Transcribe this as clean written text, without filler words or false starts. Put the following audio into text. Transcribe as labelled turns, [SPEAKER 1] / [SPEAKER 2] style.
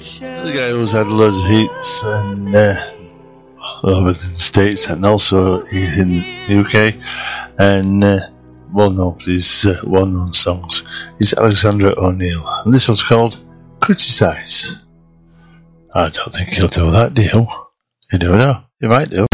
[SPEAKER 1] The guy who's had loads of hits and over the States and also in the UK, and well known for his well-known songs is Alexander O'Neal, and this one's called Criticise. I don't think he'll do that, do you? You never know, he might do.